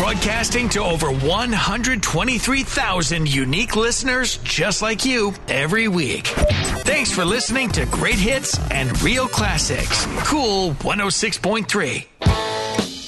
Broadcasting to over 123,000 unique listeners just like you every week. Thanks for listening to Great Hits and Real Classics. Cool 106.3.